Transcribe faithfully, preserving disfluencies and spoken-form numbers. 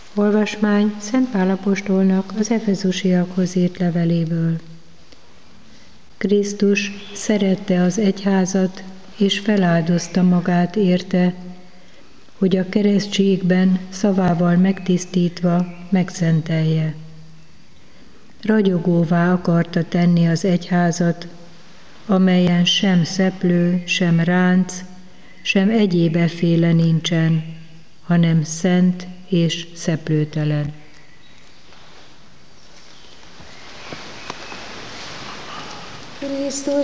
Olvasmány Szent Pál apostolnak az Efezusiakhoz írt leveléből. Krisztus szerette az egyházat, és feláldozta magát érte, hogy a keresztségben szavával megtisztítva megszentelje. Ragyogóvá akarta tenni az egyházat, amelyen sem szeplő, sem ránc, sem egyéb efféle nincsen, hanem szent és szeplőtelen. Krisztus